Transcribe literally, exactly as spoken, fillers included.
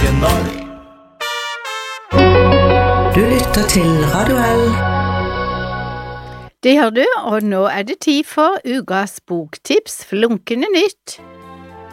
Lerkendal. Du lytter til Radio L. Det gjør du, og nå er det tid for ukas boktips, flunkende nytt.